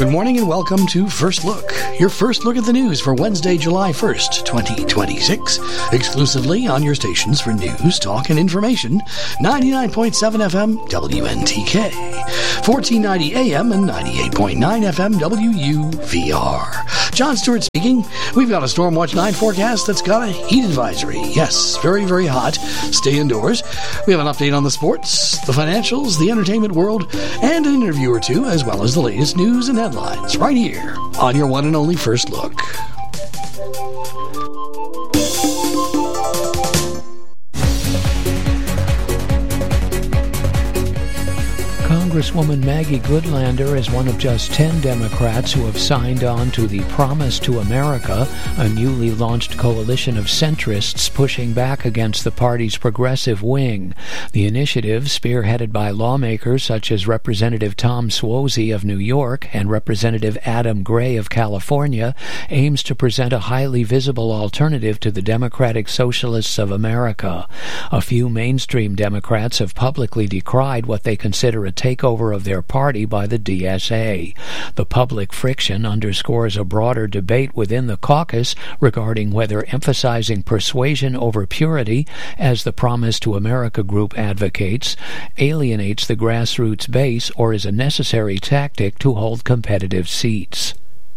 Good morning and welcome to First Look, your first look at the news for Wednesday, July 1st, 2026, exclusively on your stations for news, talk, and information, 99.7 FM WNTK, 1490 AM and 98.9 FM WUVR. John Stewart speaking. We've got a Storm Watch 9 forecast that's got a heat advisory. Yes, very, very hot. Stay indoors. We have an update on the sports, the financials, the entertainment world, and an interview or two, as well as the latest news and headlines right here on your one and only First Look. Congresswoman Maggie Goodlander is one of just 10 Democrats who have signed on to the Promise to America, a newly launched coalition of centrists pushing back against the party's progressive wing. The initiative, spearheaded by lawmakers such as Representative Tom Suozzi of New York and Representative Adam Gray of California, aims to present a highly visible alternative to the Democratic Socialists of America. A few mainstream Democrats have publicly decried what they consider a takeover of their party by the DSA. The public friction underscores a broader debate within the caucus regarding whether emphasizing persuasion over purity, as the Promise to America group advocates, alienates the grassroots base or is a necessary tactic to hold competitive seats.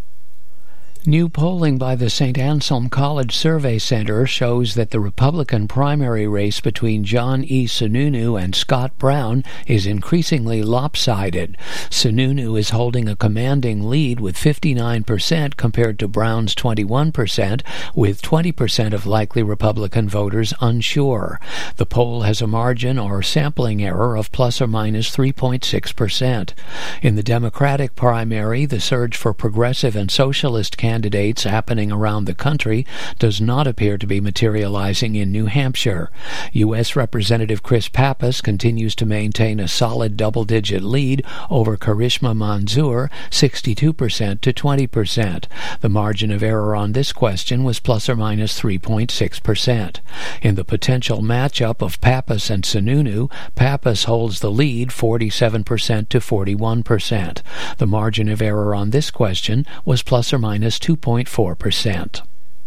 New polling by the St. Anselm College Survey Center shows that the Republican primary race between John E. Sununu and Scott Brown is increasingly lopsided. Sununu is holding a commanding lead with 59% compared to Brown's 21%, with 20% of likely Republican voters unsure. The poll has a margin or sampling error of plus or minus 3.6%. In the Democratic primary, the surge for progressive and socialist candidates happening around the country does not appear to be materializing in New Hampshire. U.S. Representative Chris Pappas continues to maintain a solid double-digit lead over Karishma Manzoor, 62% to 20%. The margin of error on this question was plus or minus 3.6%. In the potential matchup of Pappas and Sununu, Pappas holds the lead 47% to 41%. The margin of error on this question was plus or minus 2.4%.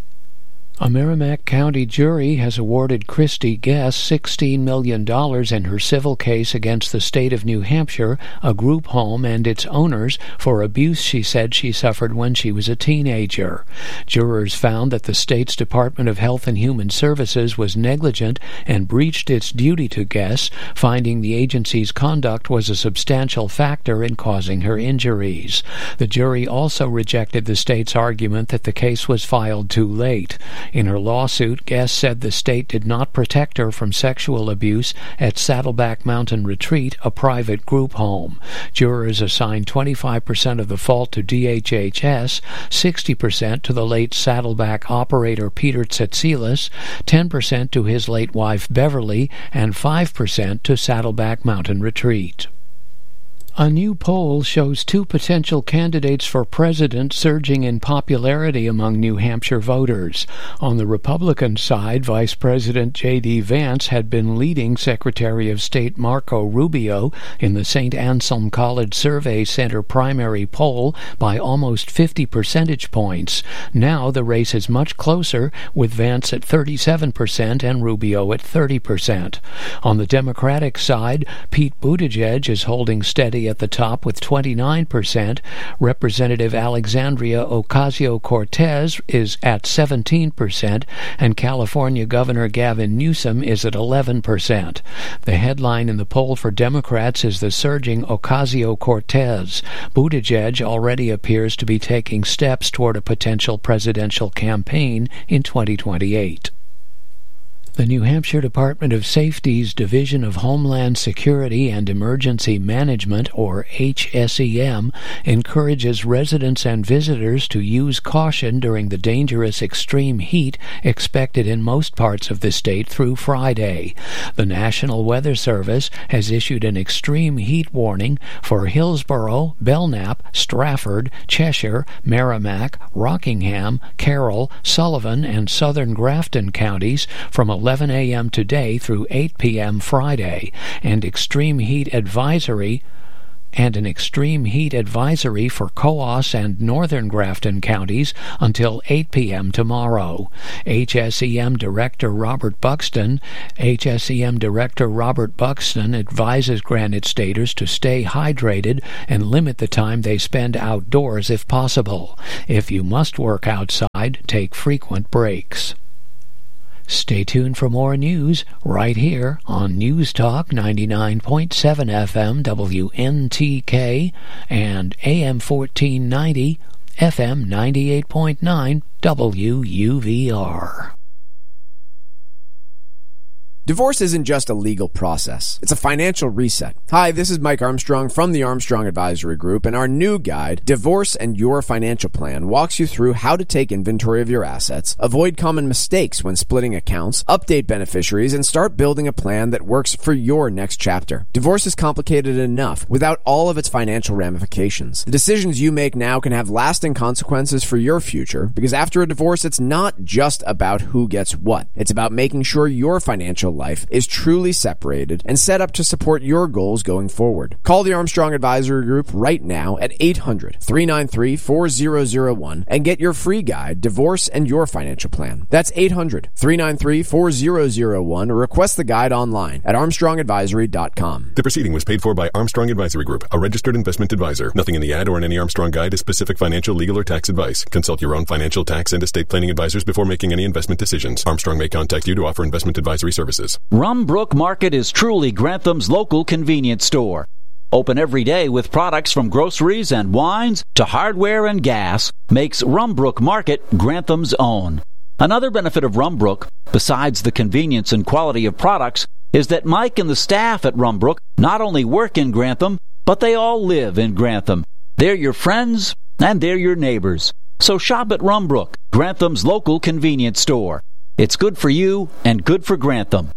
A Merrimack County jury has awarded Christy Guess $16 million in her civil case against the state of New Hampshire, a group home, and its owners for abuse she said she suffered when she was a teenager. Jurors found that the state's Department of Health and Human Services was negligent and breached its duty to Guess, finding the agency's conduct was a substantial factor in causing her injuries. The jury also rejected the state's argument that the case was filed too late. In her lawsuit, Guess said the state did not protect her from sexual abuse at Saddleback Mountain Retreat, a private group home. Jurors assigned 25% of the fault to DHHS, 60% to the late Saddleback operator Peter Tsatsilas, 10% to his late wife Beverly, and 5% to Saddleback Mountain Retreat. A new poll shows two potential candidates for president surging in popularity among New Hampshire voters. On the Republican side, Vice President J.D. Vance had been leading Secretary of State Marco Rubio in the St. Anselm College Survey Center primary poll by almost 50 percentage points. Now the race is much closer, with Vance at 37% and Rubio at 30%. On the Democratic side, Pete Buttigieg is holding steady at the top with 29%. Representative Alexandria Ocasio-Cortez is at 17%, and California Governor Gavin Newsom is at 11%. The headline in the poll for Democrats is the surging Ocasio-Cortez. Buttigieg already appears to be taking steps toward a potential presidential campaign in 2028. The New Hampshire Department of Safety's Division of Homeland Security and Emergency Management, or HSEM, encourages residents and visitors to use caution during the dangerous extreme heat expected in most parts of the state through Friday. The National Weather Service has issued an extreme heat warning for Hillsborough, Belknap, Strafford, Cheshire, Merrimack, Rockingham, Carroll, Sullivan, and southern Grafton counties from 11 a.m. today through 8 p.m. Friday, and extreme heat advisory and an extreme heat advisory for Coos and northern Grafton counties until 8 p.m. tomorrow. HSEM Director Robert Buxton advises Granite Staters to stay hydrated and limit the time they spend outdoors if possible. If you must work outside, take frequent breaks. Stay tuned for more news right here on News Talk 99.7 FM WNTK and AM 1490 FM 98.9 WUVR. Divorce isn't just a legal process. It's a financial reset. Hi, this is Mike Armstrong from the Armstrong Advisory Group, and our new guide, Divorce and Your Financial Plan, walks you through how to take inventory of your assets, avoid common mistakes when splitting accounts, update beneficiaries, and start building a plan that works for your next chapter. Divorce is complicated enough without all of its financial ramifications. The decisions you make now can have lasting consequences for your future, because after a divorce, it's not just about who gets what. It's about making sure your financial life is truly separated and set up to support your goals going forward. Call the Armstrong Advisory Group right now at 800-393-4001 and get your free guide, Divorce and Your Financial Plan. That's 800-393-4001 or request the guide online at armstrongadvisory.com. The proceeding was paid for by Armstrong Advisory Group, a registered investment advisor. Nothing in the ad or in any Armstrong guide is specific financial, legal, or tax advice. Consult your own financial, tax, and estate planning advisors before making any investment decisions. Armstrong may contact you to offer investment advisory services. Rumbrook Market is truly Grantham's local convenience store. Open every day with products from groceries and wines to hardware and gas makes Rumbrook Market Grantham's own. Another benefit of Rumbrook, besides the convenience and quality of products, is that Mike and the staff at Rumbrook not only work in Grantham, but they all live in Grantham. They're your friends and they're your neighbors. So shop at Rumbrook, Grantham's local convenience store. It's good for you and good for Grantham.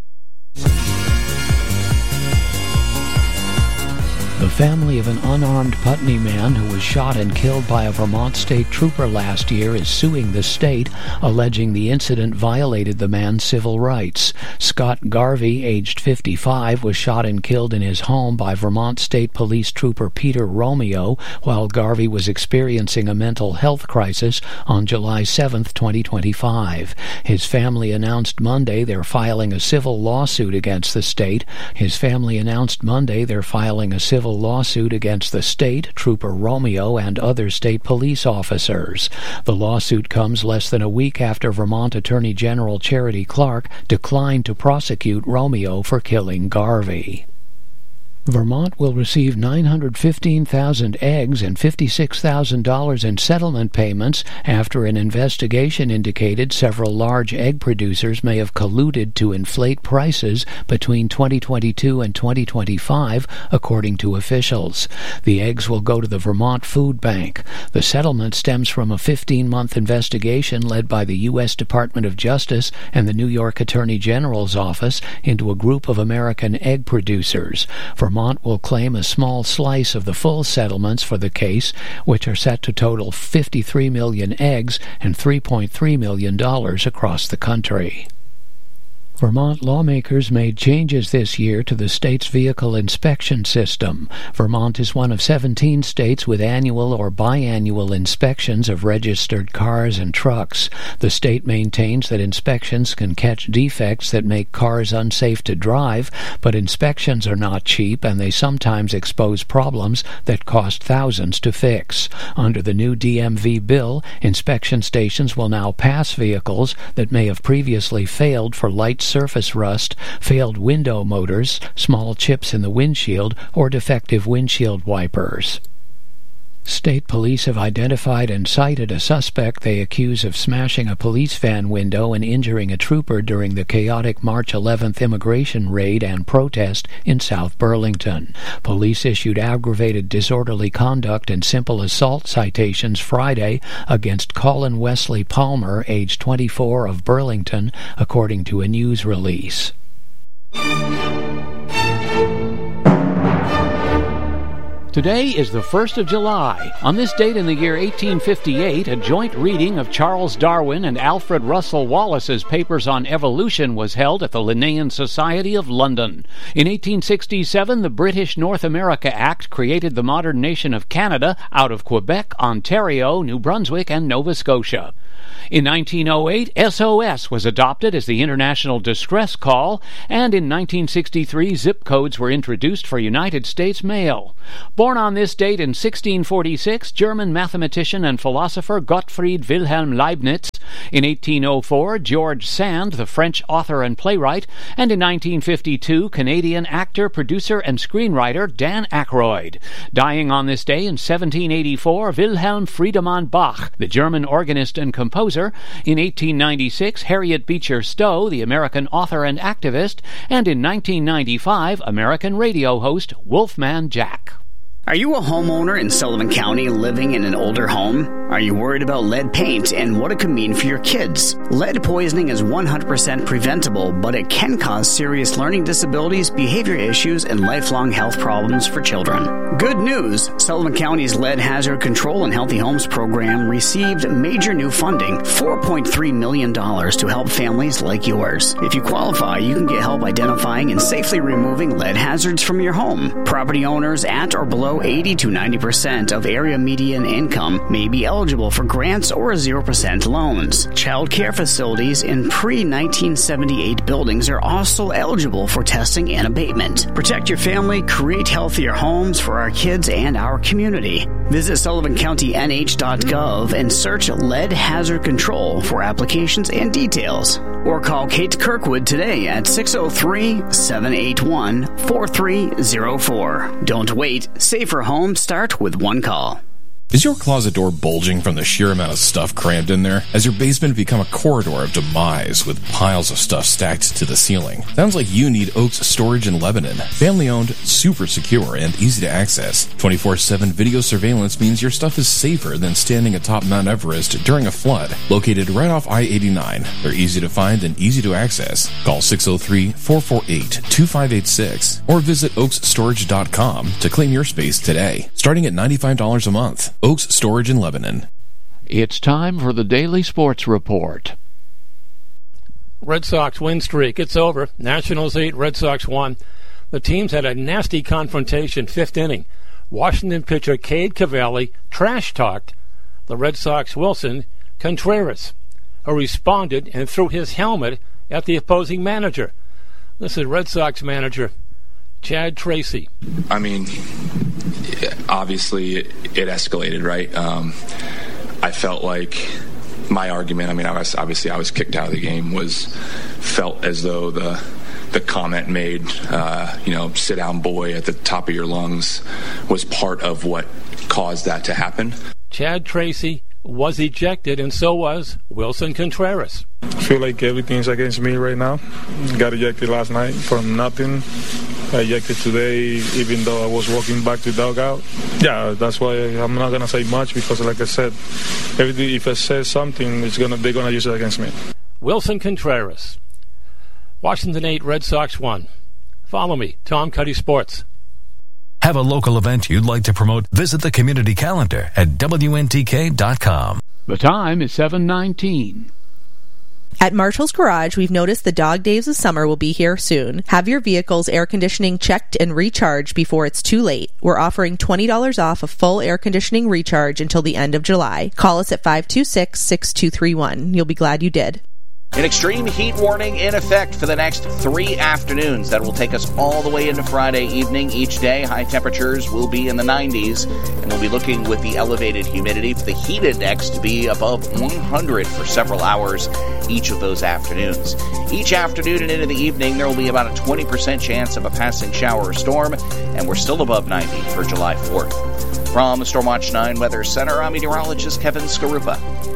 The family of an unarmed Putney man who was shot and killed by a Vermont state trooper last year is suing the state, alleging the incident violated the man's civil rights. Scott Garvey, aged 55, was shot and killed in his home by Vermont State Police Trooper Peter Romeo while Garvey was experiencing a mental health crisis on July 7, 2025. His family announced Monday they're filing a civil lawsuit against the state. Lawsuit against the state, Trooper Romeo, and other state police officers. The lawsuit comes less than a week after Vermont Attorney General Charity Clark declined to prosecute Romeo for killing Garvey. Vermont will receive 915,000 eggs and $56,000 in settlement payments after an investigation indicated several large egg producers may have colluded to inflate prices between 2022 and 2025, according to officials. The eggs will go to the Vermont Food Bank. The settlement stems from a 15-month investigation led by the U.S. Department of Justice and the New York Attorney General's office into a group of American egg producers. Vermont will claim a small slice of the full settlements for the case, which are set to total 53 million eggs and $3.3 million across the country. Vermont lawmakers made changes this year to the state's vehicle inspection system. Vermont is one of 17 states with annual or biannual inspections of registered cars and trucks. The state maintains that inspections can catch defects that make cars unsafe to drive, but inspections are not cheap and they sometimes expose problems that cost thousands to fix. Under the new DMV bill, inspection stations will now pass vehicles that may have previously failed for light surface rust, failed window motors, small chips in the windshield, or defective windshield wipers. State police have identified and cited a suspect they accuse of smashing a police van window and injuring a trooper during the chaotic March 11th immigration raid and protest in South Burlington. Police issued aggravated disorderly conduct and simple assault citations Friday against Colin Wesley Palmer, age 24, of Burlington, according to a news release. Today is the 1st of July. On this date in the year 1858, a joint reading of Charles Darwin and Alfred Russel Wallace's papers on evolution was held at the Linnean Society of London. In 1867, the British North America Act created the modern nation of Canada out of Quebec, Ontario, New Brunswick, and Nova Scotia. In 1908, SOS was adopted as the International Distress Call, and in 1963, zip codes were introduced for United States mail. Born on this date in 1646, German mathematician and philosopher Gottfried Wilhelm Leibniz. In 1804, George Sand, the French author and playwright. And in 1952, Canadian actor, producer, and screenwriter Dan Aykroyd. Dying on this day in 1784, Wilhelm Friedemann Bach, the German organist and composer. In 1896, Harriet Beecher Stowe, the American author and activist. And in 1995, American radio host Wolfman Jack. Are you a homeowner in Sullivan County living in an older home? Are you worried about lead paint and what it could mean for your kids? Lead poisoning is 100% preventable, but it can cause serious learning disabilities, behavior issues, and lifelong health problems for children. Good news! Sullivan County's Lead Hazard Control and Healthy Homes program received major new funding, $4.3 million, to help families like yours. If you qualify, you can get help identifying and safely removing lead hazards from your home. Property owners at or below 80 to 90% of area median income may be eligible for grants or 0% loans. Child care facilities in pre-1978 buildings are also eligible for testing and abatement. Protect your family, create healthier homes for our kids and our community. Visit SullivanCountyNH.gov and search Lead Hazard Control for applications and details. Or call Kate Kirkwood today at 603-781-4304. Don't wait. Safer homes start with one call. Is your closet door bulging from the sheer amount of stuff crammed in there? Has your basement become a corridor of demise with piles of stuff stacked to the ceiling? Sounds like you need Oaks Storage in Lebanon. Family-owned, super secure, and easy to access. 24/7 video surveillance means your stuff is safer than standing atop Mount Everest during a flood. Located right off I-89, they're easy to find and easy to access. Call 603-448-2586 or visit oaksstorage.com to claim your space today, starting at $95 a month. Oaks Storage in Lebanon. It's time for the Daily Sports Report. Red Sox win streak. It's over. Nationals 8, Red Sox 1. The teams had a nasty confrontation, 5th inning. Washington pitcher Cade Cavalli trash-talked the Red Sox Wilson Contreras, who responded and threw his helmet at the opposing manager. This is Red Sox manager Chad Tracy. I mean, obviously it escalated, right? I felt like my argument, I was kicked out of the game, felt as though the comment made, sit down boy at the top of your lungs was part of what caused that to happen. Chad Tracy was ejected, and so was Wilson Contreras. I feel like everything's against me right now. Got ejected last night from nothing. I ejected today, even though I was walking back to dugout. Yeah, that's why I'm not gonna say much, because, like I said, if I say something, they're gonna use it against me. Wilson Contreras. Washington 8, Red Sox 1. Follow me, Tom Cuddy Sports. Have a local event you'd like to promote? Visit the community calendar at WNTK.com. The time is 7:19. At Marshall's Garage, we've noticed the dog days of summer will be here soon. Have your vehicle's air conditioning checked and recharged before it's too late. We're offering $20 off a full air conditioning recharge until the end of July. Call us at 526-6231. You'll be glad you did. An extreme heat warning in effect for the next 3 afternoons. That will take us all the way into Friday evening each day. High temperatures will be in the 90s, and we'll be looking with the elevated humidity for the heat index to be above 100 for several hours each of those afternoons. Each afternoon and into the evening, there will be about a 20% chance of a passing shower or storm, and we're still above 90 for July 4th. From the Stormwatch 9 Weather Center, I'm meteorologist Kevin Skarupa.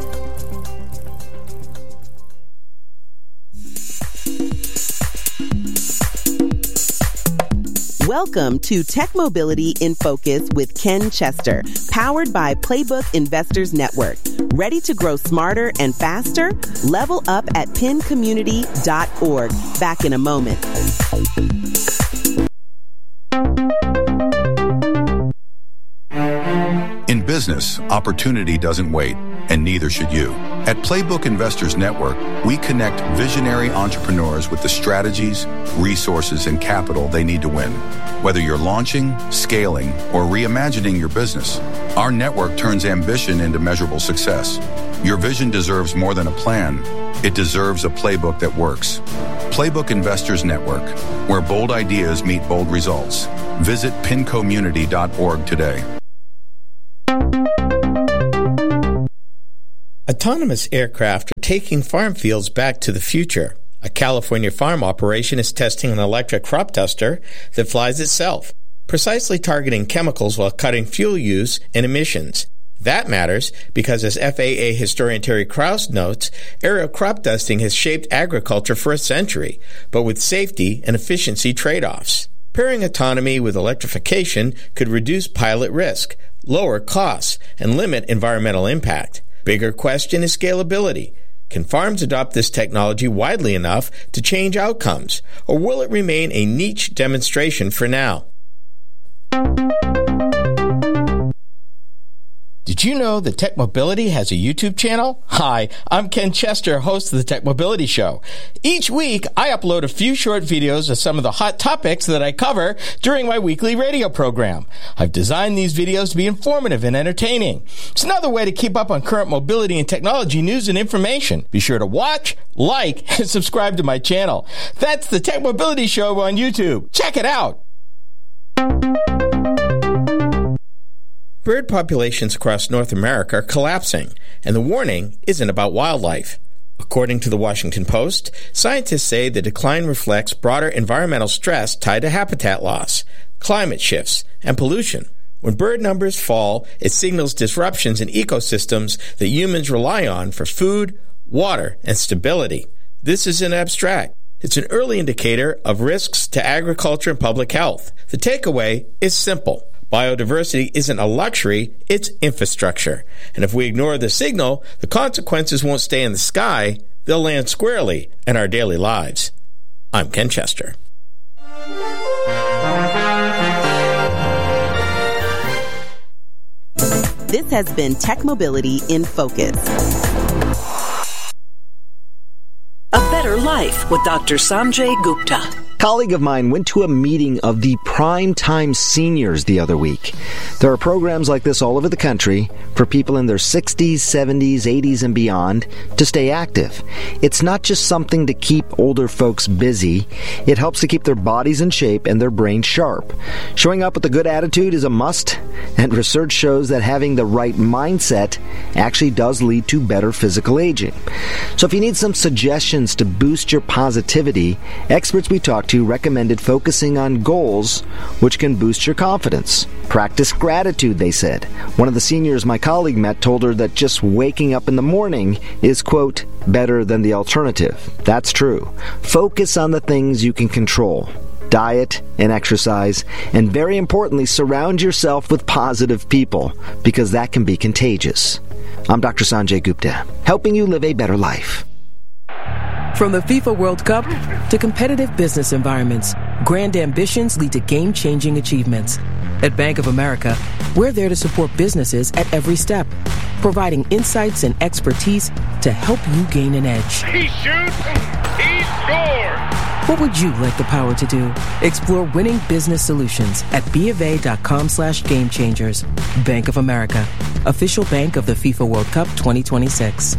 Welcome to Tech Mobility in Focus with Ken Chester, powered by Playbook Investors Network. Ready to grow smarter and faster? Level up at pincommunity.org. Back in a moment. In business, opportunity doesn't wait, and neither should you. At Playbook Investors Network, we connect visionary entrepreneurs with the strategies, resources, and capital they need to win. Whether you're launching, scaling, or reimagining your business, our network turns ambition into measurable success. Your vision deserves more than a plan. It deserves a playbook that works. Playbook Investors Network, where bold ideas meet bold results. Visit pincommunity.org today. Autonomous aircraft are taking farm fields back to the future. A California farm operation is testing an electric crop duster that flies itself, precisely targeting chemicals while cutting fuel use and emissions. That matters because, as FAA historian Terry Krause notes, aerial crop dusting has shaped agriculture for a century, but with safety and efficiency trade-offs. Pairing autonomy with electrification could reduce pilot risk, lower costs, and limit environmental impact. Bigger question is scalability. Can farms adopt this technology widely enough to change outcomes, or will it remain a niche demonstration for now? Did you know that Tech Mobility has a YouTube channel? Hi, I'm Ken Chester, host of the Tech Mobility Show. Each week, I upload a few short videos of some of the hot topics that I cover during my weekly radio program. I've designed these videos to be informative and entertaining. It's another way to keep up on current mobility and technology news and information. Be sure to watch, like, and subscribe to my channel. That's the Tech Mobility Show on YouTube. Check it out. Bird populations across North America are collapsing, and the warning isn't about wildlife. According to the Washington Post, scientists say the decline reflects broader environmental stress tied to habitat loss, climate shifts, and pollution. When bird numbers fall, it signals disruptions in ecosystems that humans rely on for food, water, and stability. This isn't abstract. It's an early indicator of risks to agriculture and public health. The takeaway is simple. Biodiversity isn't a luxury, it's infrastructure. And if we ignore the signal, the consequences won't stay in the sky, they'll land squarely in our daily lives. I'm Ken Chester. This has been Tech Mobility in Focus. A Better Life with Dr. Sanjay Gupta. A colleague of mine went to a meeting of the Primetime Seniors the other week. There are programs like this all over the country for people in their 60s, 70s, 80s, and beyond to stay active. It's not just something to keep older folks busy. It helps to keep their bodies in shape and their brains sharp. Showing up with a good attitude is a must, and research shows that having the right mindset actually does lead to better physical aging. So if you need some suggestions to boost your positivity, experts we talked to recommended focusing on goals which can boost your confidence. Practice gratitude, they said. One of the seniors my colleague met told her that just waking up in the morning is, quote, better than the alternative. That's true. Focus on the things you can control. Diet and exercise, and very importantly, surround yourself with positive people, because that can be contagious. I'm Dr. Sanjay Gupta, helping you live a better life. From the FIFA World Cup to competitive business environments, grand ambitions lead to game-changing achievements. At Bank of America, we're there to support businesses at every step, providing insights and expertise to help you gain an edge. He shoots, he scores! What would you like the power to do? Explore winning business solutions at BofA.com/gamechangers. Bank of America, official bank of the FIFA World Cup 2026.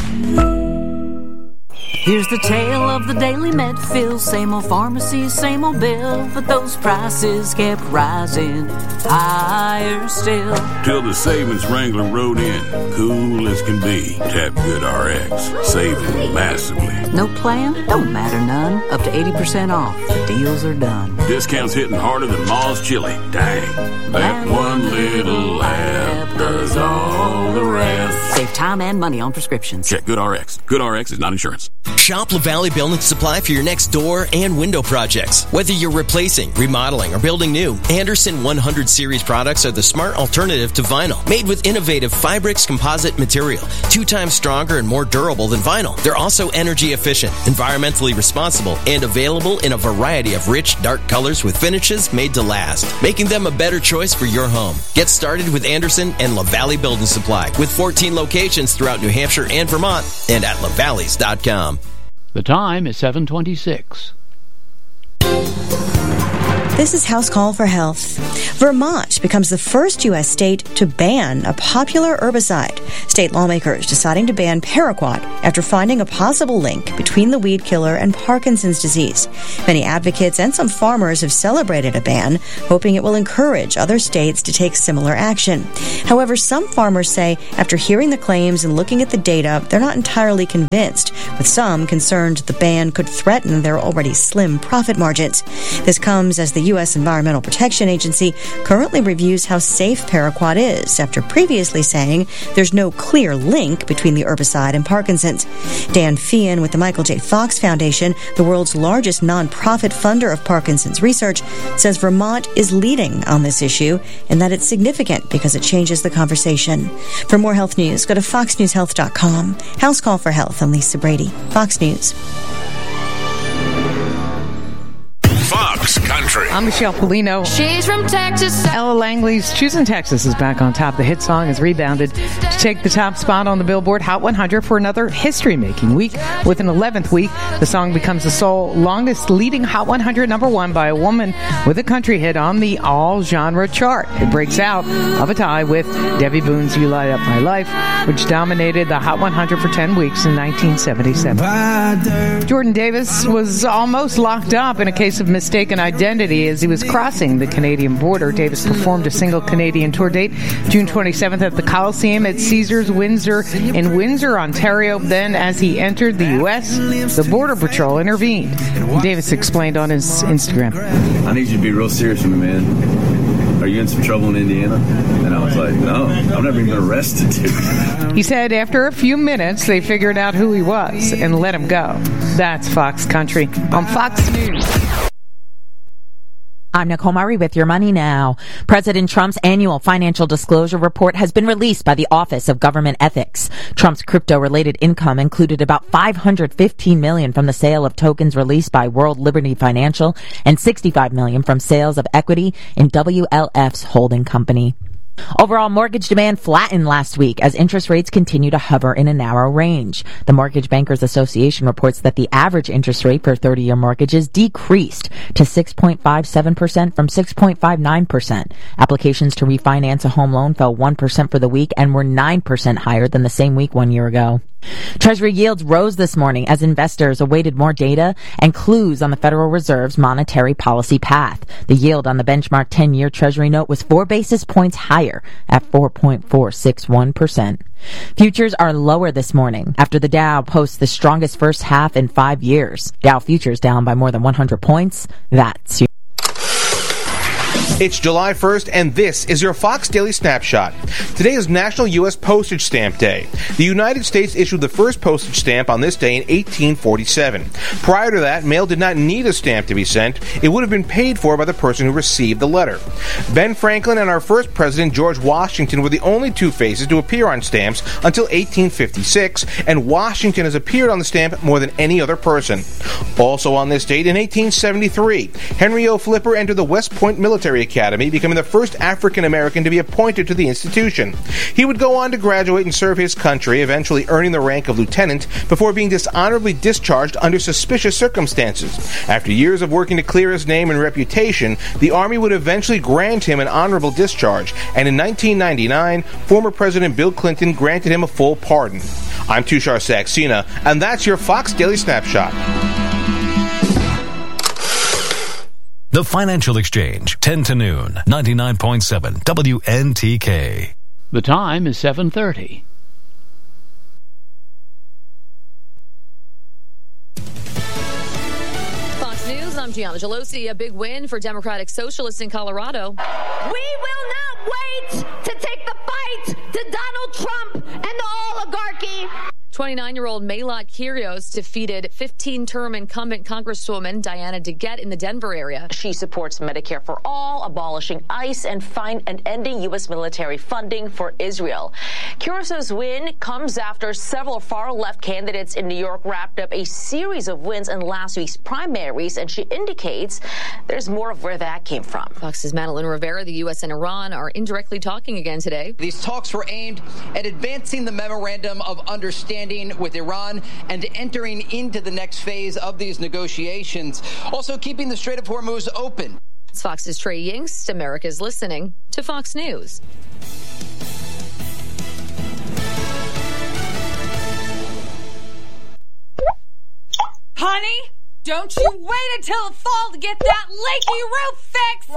Here's the tale of the Daily Medfill. Same old pharmacy, same old bill, but those prices kept rising higher still. Till the savings wrangler rode in, cool as can be. Tap Good RX, saving massively. No plan? Don't matter none. Up to 80% off. Deals are done. Discounts hitting harder than Ma's chili. Dang. That one little app does all the rest. Save time and money on prescriptions. Check Good RX. Good RX is not insurance. Shop LaValle Building Supply for your next door and window projects. Whether you're replacing, remodeling, or building new, Anderson 100 Series products are the smart alternative to vinyl. Made with innovative Fibrix composite material, 2 times stronger and more durable than vinyl. They're also energy efficient, environmentally responsible, and available in a variety of rich, dark colors with finishes made to last, making them a better choice for your home. Get started with Anderson and LaValle Building Supply with 14 locations throughout New Hampshire and Vermont and at lavalleys.com. The time is 7:26. This is House Call for Health. Vermont becomes the first U.S. state to ban a popular herbicide. State lawmakers deciding to ban paraquat after finding a possible link between the weed killer and Parkinson's disease. Many advocates and some farmers have celebrated a ban, hoping it will encourage other states to take similar action. However, some farmers say after hearing the claims and looking at the data, they're not entirely convinced, with some concerned the ban could threaten their already slim profit margins. This comes as the U.S. Environmental Protection Agency currently reviews how safe paraquat is after previously saying there's no clear link between the herbicide and Parkinson's. Dan Feehan with the Michael J. Fox Foundation, the world's largest nonprofit funder of Parkinson's research, says Vermont is leading on this issue and that it's significant because it changes the conversation. For more health news, go to foxnewshealth.com. House Call for Health. I'm Lisa Brady, Fox News. Fox Country. I'm Michelle Polino. She's from Texas. Ella Langley's Choosing Texas is back on top. The hit song has rebounded to take the top spot on the Billboard Hot 100 for another history-making week. With an 11th week, the song becomes the sole longest leading Hot 100 number one by a woman with a country hit on the all-genre chart. It breaks out of a tie with Debbie Boone's You Light Up My Life, which dominated the Hot 100 for 10 weeks in 1977. Jordan Davis was almost locked up in a case of mistaken identity as he was crossing the Canadian border. Davis performed a single Canadian tour date June 27th at the Coliseum at Caesars Windsor in Windsor, Ontario. Then, as he entered the U.S., the Border Patrol intervened. Davis explained on his Instagram. I need you to be real serious with me, man. Are you in some trouble in Indiana? And I was like, no, I've never even been arrested, dude. He said after a few minutes, they figured out who he was and let him go. That's Fox Country on Fox News. I'm Nicole Murray with Your Money Now. President Trump's annual financial disclosure report has been released by the Office of Government Ethics. Trump's crypto-related income included about $515 million from the sale of tokens released by World Liberty Financial and $65 million from sales of equity in WLF's holding company. Overall mortgage demand flattened last week as interest rates continue to hover in a narrow range. The Mortgage Bankers Association reports that the average interest rate for 30-year mortgages decreased to 6.57% from 6.59%. Applications to refinance a home loan fell 1% for the week and were 9% higher than the same week 1 year ago. Treasury yields rose this morning as investors awaited more data and clues on the Federal Reserve's monetary policy path. The yield on the benchmark 10-year Treasury note was 4 basis points higher at 4.461%. Futures are lower this morning after the Dow posts the strongest first half in 5 years. Dow futures down by more than 100 points. That's It's July 1st, and this is your Fox Daily Snapshot. Today is National U.S. Postage Stamp Day. The United States issued the first postage stamp on this day in 1847. Prior to that, mail did not need a stamp to be sent. It would have been paid for by the person who received the letter. Ben Franklin and our first president, George Washington, were the only two faces to appear on stamps until 1856, and Washington has appeared on the stamp more than any other person. Also on this date, in 1873, Henry O. Flipper entered the West Point Military Academy, becoming the first African-American to be appointed to the institution. He would go on to graduate and serve his country, eventually earning the rank of lieutenant before being dishonorably discharged under suspicious circumstances. After years of working to clear his name and reputation, the Army would eventually grant him an honorable discharge, and in 1999, former President Bill Clinton granted him a full pardon. I'm Tushar Saxena, and that's your Fox Daily Snapshot. The Financial Exchange, 10 to noon, 99.7 WNTK. The time is 7:30. Fox News, I'm Gianna Gelosi. A big win for Democratic Socialists in Colorado. We will not wait to take the fight to Donald Trump and the oligarchy. 29-year-old Maylot Kyrgios defeated 15-term incumbent Congresswoman Diana DeGette in the Denver area. She supports Medicare for all, abolishing ICE, and ending U.S. military funding for Israel. Kyrgios' win comes after several far-left candidates in New York wrapped up a series of wins in last week's primaries, and she indicates there's more of where that came from. Fox's Madeline Rivera. The U.S. and Iran are indirectly talking again today. These talks were aimed at advancing the memorandum of understanding with Iran and entering into the next phase of these negotiations. Also keeping the Strait of Hormuz open. It's Fox's Trey Yingst. America's listening to Fox News. Honey, don't you wait until the fall to get that leaky roof fixed!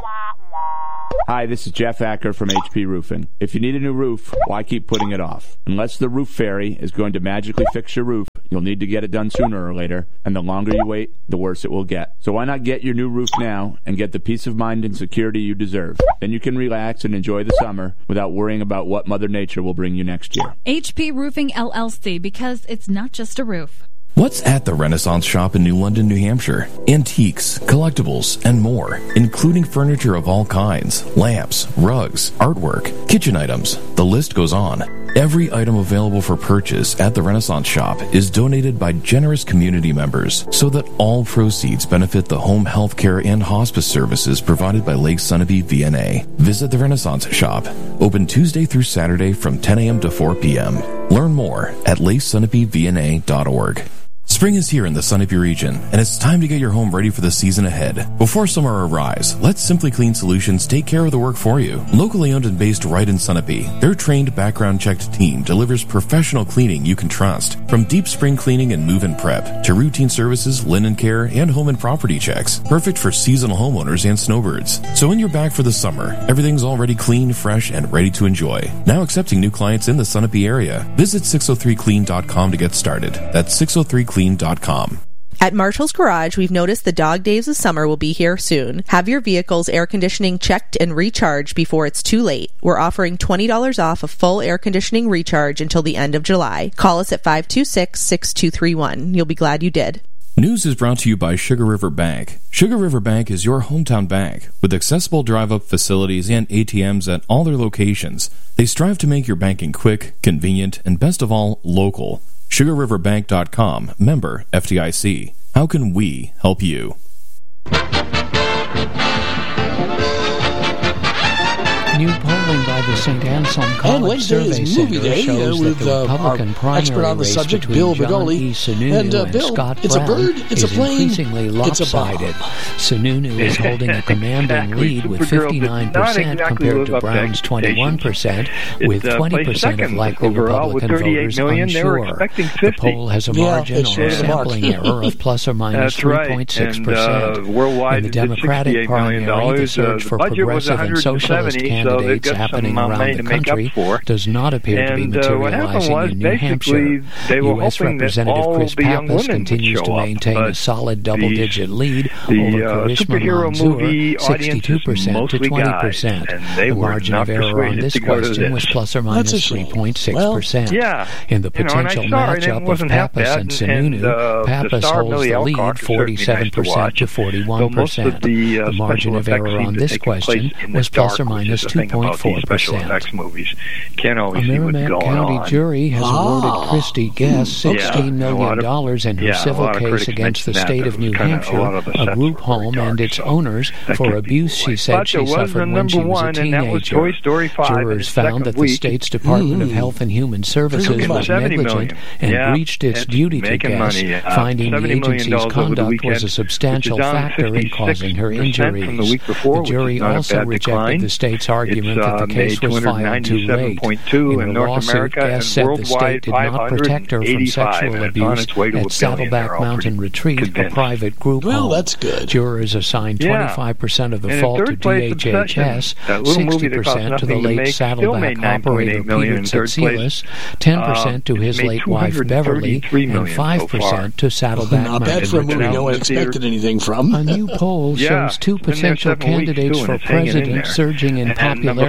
Hi, this is Jeff Acker from HP Roofing. If you need a new roof, why keep putting it off? Unless the roof fairy is going to magically fix your roof, you'll need to get it done sooner or later, and the longer you wait, the worse it will get. So why not get your new roof now and get the peace of mind and security you deserve? Then you can relax and enjoy the summer without worrying about what Mother Nature will bring you next year. HP Roofing LLC, because it's not just a roof. What's at the Renaissance Shop in New London, New Hampshire? Antiques, collectibles, and more, including furniture of all kinds, lamps, rugs, artwork, kitchen items. The list goes on. Every item available for purchase at the Renaissance Shop is donated by generous community members so that all proceeds benefit the home health care and hospice services provided by Lake Sunapee VNA. Visit the Renaissance Shop, open Tuesday through Saturday from 10 a.m. to 4 p.m. Learn more at lakesunapevna.org. Spring is here in the Sunapee region, and it's time to get your home ready for the season ahead. Before summer arrives, let Simply Clean Solutions take care of the work for you. Locally owned and based right in Sunapee, their trained, background-checked team delivers professional cleaning you can trust. From deep spring cleaning and move-in prep, to routine services, linen care, and home and property checks. Perfect for seasonal homeowners and snowbirds. So when you're back for the summer, everything's already clean, fresh, and ready to enjoy. Now accepting new clients in the Sunapee area. Visit 603clean.com to get started. That's 603clean.com. At Marshall's Garage, we've noticed the dog days of summer will be here soon. Have your vehicle's air conditioning checked and recharged before it's too late. We're offering $20 off a full air conditioning recharge until the end of July. Call us at 526-6231. You'll be glad you did. News is brought to you by Sugar River Bank. Sugar River Bank is your hometown bank with accessible drive-up facilities and ATMs at all their locations. They strive to make your banking quick, convenient, and best of all, local. SugarRiverBank.com, member FDIC. How can we help you? New polling by the St. Anselm College Survey Center shows that the Republican primary race between John E. Sununu and Scott Brown is increasingly lopsided. Sununu is holding a commanding lead with 59% compared to Brown's 21%, with 20% of likely Republican voters unsure. The poll has a margin or a sampling error of plus or minus 3.6%. In the Democratic primary, the surge for progressive and socialist candidates happening around the country does not appear to be materializing in New Hampshire. U.S. Representative Chris Pappas continues to maintain a solid double-digit lead over Karishma Manzoor, 62% to 20%. The margin of error on this question was plus or minus 3.6%. In the potential matchup of Pappas and Sununu, Pappas holds the lead 47% to 41%. The margin of error on this question was plus or minus 2.4%. A Merrimack County jury has awarded Christy Guest $16 million in her civil case against the state of New Hampshire, a group home and its owners, for abuse she said she suffered when she was a teenager. Jurors found that the state's Department of Health and Human Services was negligent and breached its duty to Guest, finding the agency's conduct was a substantial factor in causing her injuries. The jury also rejected the state's argument that the case was filed too late. In the lawsuit, Guest said the state did not protect her from sexual abuse at Saddleback Mountain Retreat, a private group home. That's good. Jurors assigned 25% of the fault to DHHS, 60% to the late Saddleback operator Peter Tsitselis, 10% to his late wife Beverly, and 5% to Saddleback Mountain Retreat. Not bad for a movie no one expected anything from. A new poll shows two potential candidates for president surging in popularity among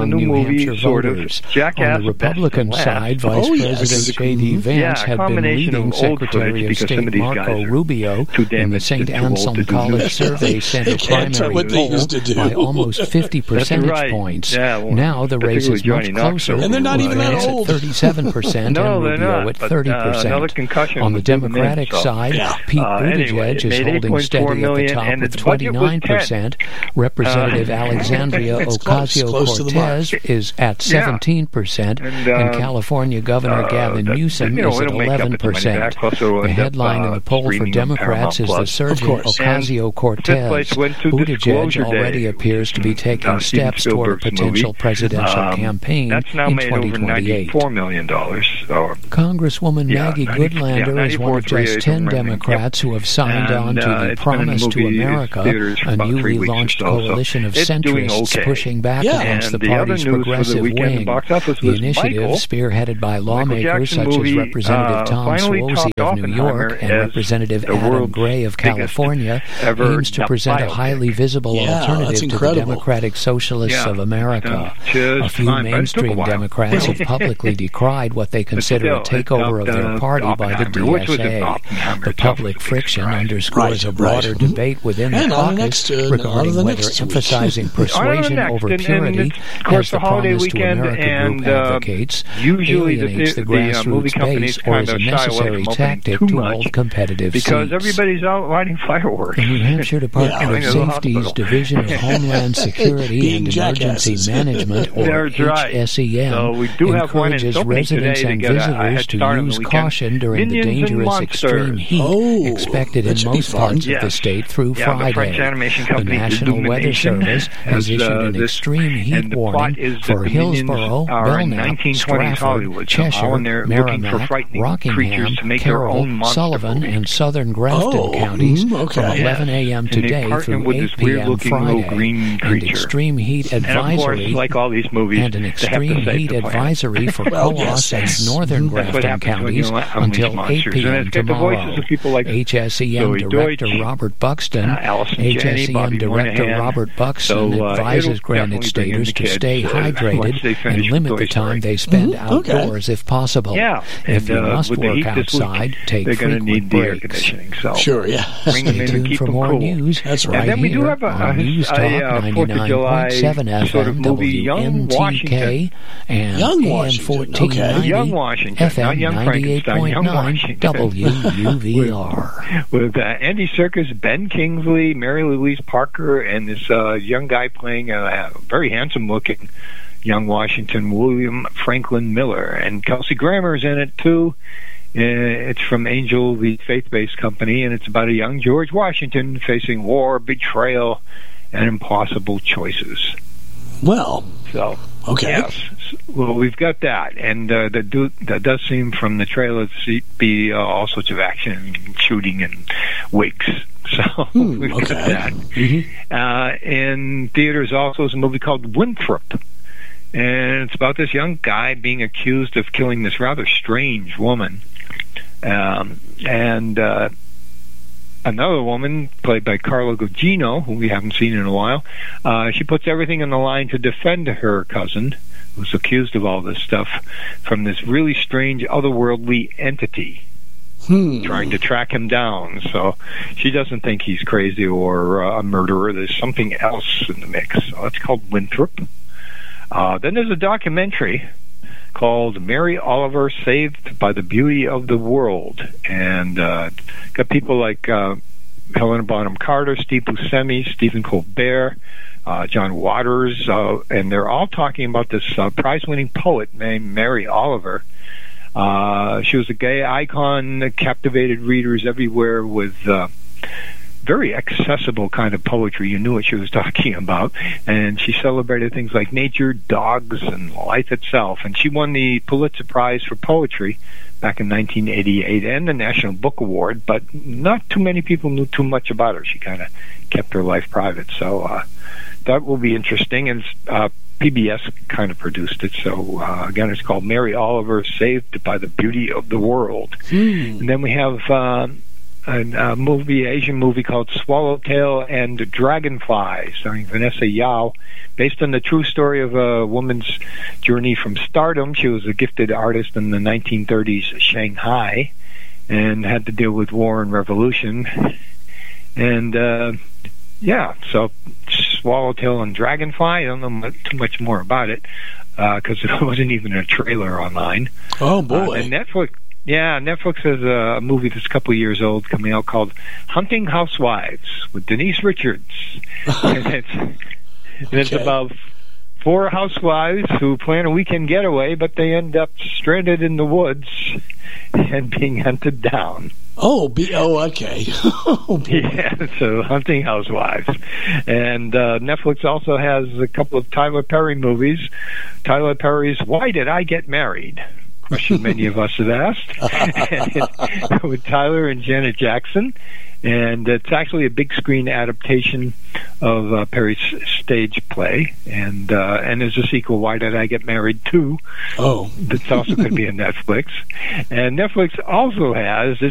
young New Hampshire voters. On the Republican side, Vice President J.D. Vance had been leading Secretary of State Marco Rubio in the St. Anselm College Survey Center primary poll by almost 50 percentage points. Now the race is much closer. And they're not even that old. At 37% and Rubio at 30%. On the Democratic side, Pete Buttigieg is holding steady at the top with 29%. Representative Alexandria Ocasio-Cortez is at 17%, and California Governor Gavin Newsom is at 11%. The headline in the poll for Democrats is the surging Ocasio-Cortez. Buttigieg already appears to be taking steps toward a potential presidential campaign in 2028. $4 million. Congresswoman Maggie Goodlander is one of just 10 Democrats who have signed on to the Promise to America, a newly launched coalition of centrists pushing back against the party's progressive wing. The initiative, spearheaded by lawmakers such as Representative Tom Suozzi of New York and Representative Adam Gray of California, aims to present a highly visible alternative to the Democratic Socialists of America. A few mainstream Democrats have publicly decried what they consider a takeover of their party by the DSA. The public friction underscores a broader debate within the caucus regarding whether emphasizing persuasion over purity, as the Promise to America group advocates, alienates the grassroots base or is a necessary tactic to hold competitive seats. Because everybody's out lighting fireworks. The New Hampshire Department of Safety's Division of Homeland Security and Emergency Management, or HSEM, encourages residents and visitors to use caution during the dangerous extreme heat expected in most parts of the state through Friday. The National Weather Service has issued an extreme heat warning for Hillsborough, Belknap, Stratford, Cheshire, Merrimack, Rockingham, Carroll, Sullivan, and southern Grafton counties from 11 a.m. today through 8 p.m. Friday. And extreme heat advisory and an extreme heat advisory for Coos and northern Grafton counties until 8 p.m. tomorrow. HSEM Director Robert Buxton advises Granite Staters to stay hydrated and limit the time they spend outdoors if possible. If you must work outside, take frequent breaks. Stay tuned for more news right here on News Talk 99.7 FM WNTK and AM 1490 FM 98.9 WUVR. With Andy Serkis, Ben Kingsley, Mary Louise Parker, and this young guy playing a very handsome-looking young Washington, William Franklin Miller. And Kelsey Grammer's in it, too. It's from Angel, the faith-based company, and it's about a young George Washington facing war, betrayal, and impossible choices. Well, so yes, well, we've got that, and that does seem from the trailer to be all sorts of action and shooting and wakes. So we've got that. In theaters also is a movie called Winthrop, and it's about this young guy being accused of killing this rather strange woman. And another woman, played by Carla Gugino, who we haven't seen in a while, she puts everything on the line to defend her cousin, who's accused of all this stuff, from this really strange otherworldly entity trying to track him down. So she doesn't think he's crazy or a murderer. There's something else in the mix. So it's called Winthrop. Then there's a documentary called Mary Oliver, Saved by the Beauty of the World. And got people like Helena Bonham Carter, Steve Buscemi, Stephen Colbert, John Waters, and they're all talking about this prize-winning poet named Mary Oliver. She was a gay icon that captivated readers everywhere with very accessible kind of poetry. You knew what she was talking about. And she celebrated things like nature, dogs, and life itself. And she won the Pulitzer Prize for Poetry back in 1988 and the National Book Award, but not too many people knew too much about her. She kind of kept her life private. So that will be interesting. And PBS kind of produced it. So again, it's called Mary Oliver, Saved by the Beauty of the World. And then we have Asian movie called Swallowtail and Dragonfly, starring Vanessa Yao, based on the true story of a woman's journey from stardom. She was a gifted artist in the 1930s Shanghai and had to deal with war and revolution. And, so Swallowtail and Dragonfly, I don't know too much more about it because there wasn't even a trailer online. Oh, boy. And Netflix has a movie that's a couple years old coming out called Hunting Housewives with Denise Richards. And it's about 4 housewives who plan a weekend getaway, but they end up stranded in the woods and being hunted down. Okay. Yeah, so Hunting Housewives. And Netflix also has a couple of Tyler Perry movies. Tyler Perry's Why Did I Get Married? Question many of us have asked. With Tyler and Janet Jackson. And it's actually a big screen adaptation of Perry's stage play, and there's a sequel, Why Did I Get Married 2? That's also going to be on Netflix. And Netflix also has, this